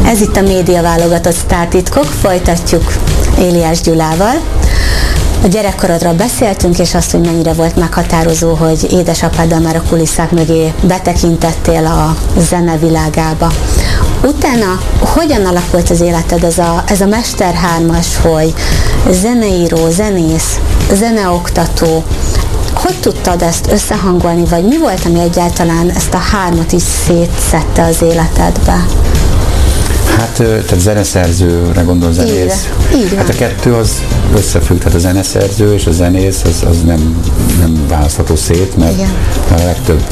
Ez itt a média válogatott sztártitkok, folytatjuk Éliás Gyulával. A gyerekkorodról beszéltünk, és azt, hogy mennyire volt meghatározó, hogy édesapáddal már a kulisszák mögé betekintettél a zene világába. Utána hogyan alakult az életed, ez a Mester 3-as, hogy zeneíró, zenész, zeneoktató? Hogy tudtad ezt összehangolni, vagy mi volt, ami egyáltalán ezt a 3-at is szétszette az életedbe? Hát, tehát zeneszerzőre gondol, zenész. Így van. Hát a kettő az összefügg, tehát a zeneszerző és a zenész az nem választható szét, mert igen. A legtöbb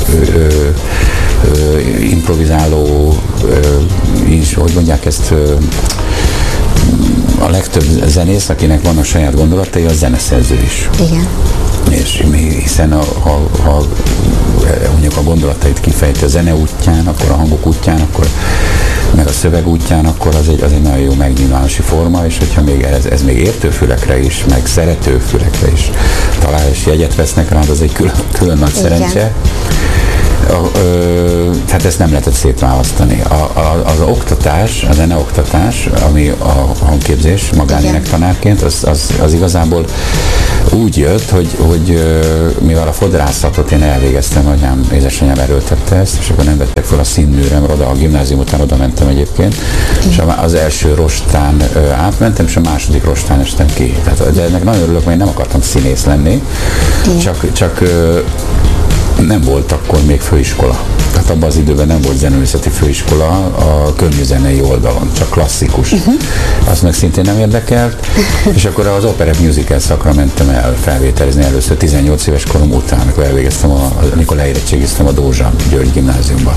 improvizáló is, hogy mondják ezt, a legtöbb zenész, akinek vannak saját gondolatai, az zeneszerző is. Igen. És hiszen ha mondjuk a gondolatait kifejti a zene útján, akkor a hangok útján, akkor meg a szöveg útján, akkor az egy nagyon jó megnyilvánulási forma, és hogyha még ez még értőfülekre is, meg szeretőfülekre is talán és jegyet vesznek rá, az egy külön nagy szerencse. Tehát ezt nem lehetett szétválasztani. Az oktatás, a zeneoktatás, ami a hangképzés magánénektanárként, az igazából úgy jött, hogy mivel a fodrászatot én elvégeztem, édesanyám erőltette ezt, és akkor nem vettek fel a színműre, mert a gimnázium után oda mentem egyébként, és az első rostán átmentem, és a második rostán estem ki. De ennek nagyon örülök, mert én nem akartam színész lenni, csak nem volt akkor még főiskola. Tehát abban az időben nem volt zeneművészeti főiskola a könnyűzenei oldalon, csak klasszikus. Azt meg szintén nem érdekelt, és akkor az Operett Musical szakra mentem el felvételizni először 18 éves korom után, amikor elvégeztem, amikor leérettségiztem a Dózsa György gimnáziumban.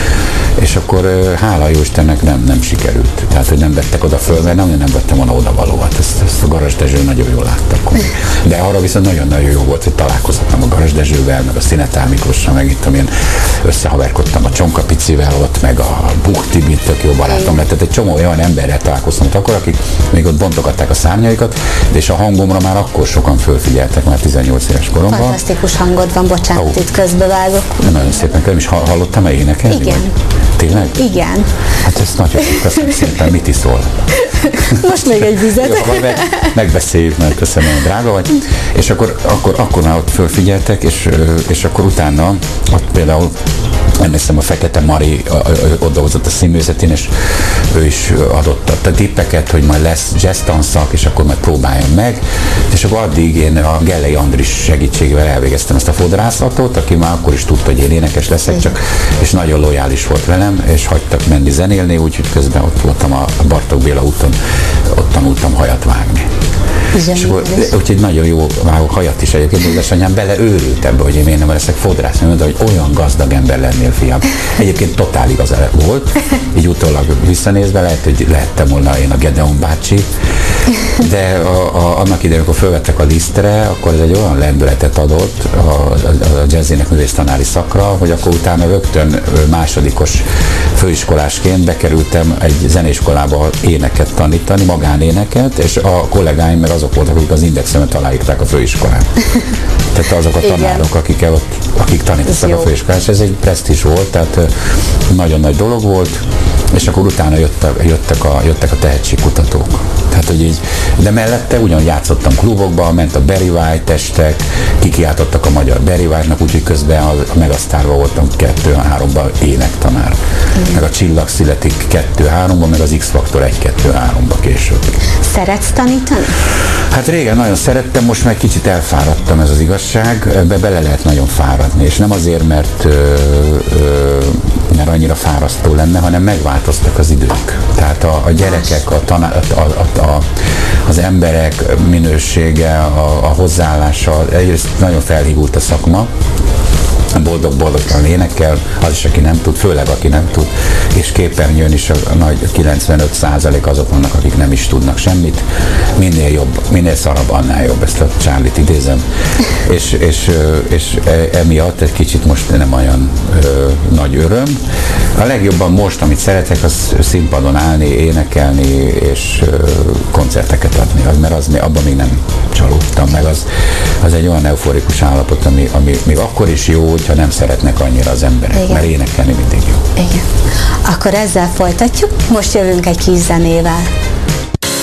És akkor hála jó Istennek nem sikerült. Tehát, hogy nem vettek oda föl, mert nem vettem volna oda valóat. Ezt a Garas Dezső nagyon jól látta akkor. De arra viszont nagyon-nagyon jó volt, hogy találkozhattam a Garas Dezsővel, meg a Szinetár Miklóssal, meg itt, amilyen összehaverkodtam a Csonka Picivel ott, meg a Buk Tibi, tök jó barátom lett. Tehát egy csomó olyan emberrel találkoztam akkor, akik még ott bontogatták a szárnyaikat, és a hangomra már akkor sokan fölfigyeltek, már 18 éves koromban. Fantasztikus hangod van, bocsánat, itt közbevágok. Nagyon szépen köszönöm, és hallottam-e énekelni? Igen. Tényleg? Igen. Hát ezt nagyon köszönöm szépen, mit iszol? Most még egy vizet. Jó, megbeszéljük, mert köszönöm, drága vagy. És akkor már ott fölfigyeltek, és akkor utána ott például emlékszem, a Fekete Mari ott dolgozott a színművészetén, és ő is adott a tippeket, hogy majd lesz jazz tanszak, és akkor majd próbáljam meg. És akkor addig én a Gellei Andris segítségével elvégeztem ezt a fodrászatot, aki már akkor is tudta, hogy én énekes leszek, és nagyon lojális volt velem, és hagytak menni zenélni, úgyhogy közben ott voltam a Bartók Béla úton, ott tanultam hajat vágni. Úgyhogy nagyon jó vágok hajat is egyébként, édesanyám beleőrült ebbe, hogy én nem leszek fodrász, mondta, hogy olyan gazdag ember lennél, fiam. Egyébként totál igaz volt, így utólag visszanézve lehet, hogy lehettem volna én a Gedeon bácsi, de annak idején, amikor fölvettek a lisztre, akkor ez egy olyan lendületet adott a jazzénekművész tanári szakra, hogy akkor utána rögtön másodikos főiskolásként bekerültem egy zeneiskolába éneket tanítani, magánéneket, és a kollégáim meg azok voltak, akik az Indexemet aláírták a főiskolán. Tehát azok a tanárok, akik tanítottak a főiskolán, és ez egy presztízs volt, tehát nagyon nagy dolog volt, és akkor utána jöttek a tehetségkutatók. Tehát, hogy így, de mellette ugyan játszottam klubokban, ment a Barry White estek, kikiáltottak a magyar Barry White-nak, úgyhogy közben a Megasztárban voltam 2-3-ban énektanár. Meg a Csillag születik 2-3-ban, meg az X-Faktor 1-2-3-ban később. Szeretsz tanítani? Hát régen nagyon szerettem, most meg kicsit elfáradtam, ez az igazság, ebbe bele lehet nagyon fáradni, és nem azért, mert annyira fárasztó lenne, hanem megváltoztak az idők. Tehát a gyerekek, az emberek minősége, a hozzáállása, egyrészt nagyon felhígult a szakma, boldog-boldogtalan énekel, az is, aki nem tud, főleg aki nem tud, és képernyőn is a nagy 95% azok vannak, akik nem is tudnak semmit. Minél jobb, minél szarabb, annál jobb, ezt a Charlie-t idézem. És emiatt egy kicsit most nem olyan nagy öröm. A legjobban most, amit szeretek, az színpadon állni, énekelni és koncerteket adni, mert abban még nem csalódtam, meg az egy olyan euforikus állapot, ami még akkor is jó, hogyha nem szeretnek annyira az emberek, mert énekelni mindig jó. Igen. Akkor ezzel folytatjuk, most jövünk egy kis zenével.